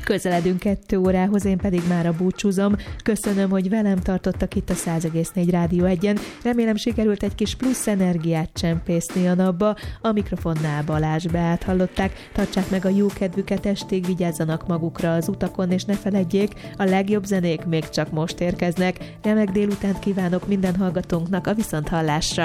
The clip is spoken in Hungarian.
Közeledünk 2 órához, én pedig mára búcsúzom. Köszönöm, hogy velem tartottak itt a 100,4 Rádió 1-en. Remélem sikerült egy kis plusz energiát csempészni a napba. A mikrofonnál Balázs Beát hallották. Tartsák meg a jó kedvüket, estig vigyázzanak magukra az utakon, és ne feledjék, a legjobb zenék még csak most érkeznek. Remek délutánt kívánok minden hallgatónknak, a viszonthallásra.